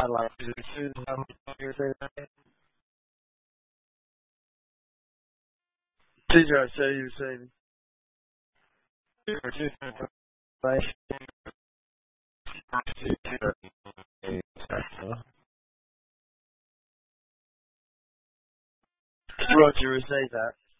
I like to choose your favorite. TJ, say you say Roger, say that.